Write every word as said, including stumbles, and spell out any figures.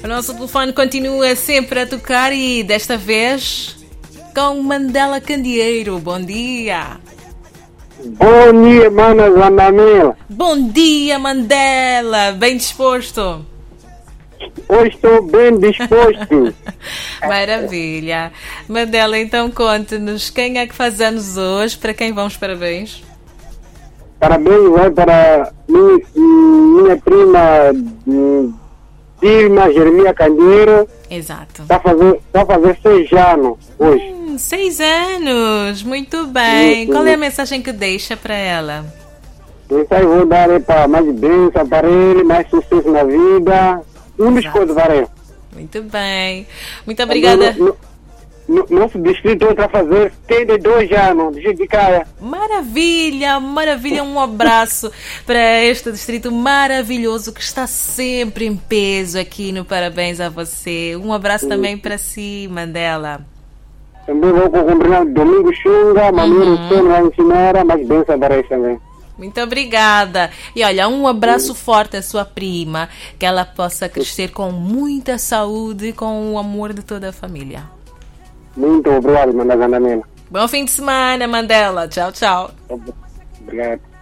O nosso telefone continua sempre a tocar e desta vez com Mandela Candeeiro. Bom dia. Bom dia, mana Zanamila. Bom dia, Mandela. Bem disposto? Hoje estou bem disposto. Maravilha. Mandela, então conte-nos quem é que faz anos hoje, para quem vão os parabéns? Parabéns vai para minha, minha prima Dilma Jeremia Candeeiro. Exato. Está a fazer, tá a fazer seis anos hoje. Hum, seis anos, muito bem. Sim, Qual é a sim. mensagem que deixa para ela? Então eu vou dar para mais bênção para ele, mais sucesso na vida. Um dos Exato. coisas para ele. Muito bem. Muito obrigada. No, no, no, nosso distrito está a fazer setenta e dois anos de Juticaia. Maravilha, maravilha. Um abraço para este distrito maravilhoso que está sempre em peso aqui no Parabéns a você. Um abraço também para si, Mandela. Também vou cumprimentar Domingo Xunga, Manuel uhum. Sono vai ensinar, mais bênção para ele também. Muito obrigada. E olha, um abraço forte à sua prima, que ela possa crescer com muita saúde e com o amor de toda a família. Muito obrigado, Mandela. Bom fim de semana, Mandela. Tchau, tchau. Obrigado.